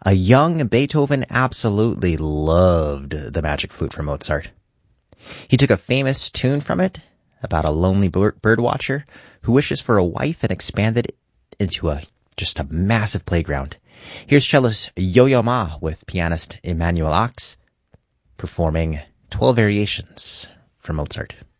A young Beethoven absolutely loved the magic flute from Mozart. He took a famous tune from it about a lonely bird watcher who wishes for a wife and expanded it into just a massive playground. Here's cellist Yo-Yo Ma with pianist Emanuel Ochs performing 12 variations from Mozart.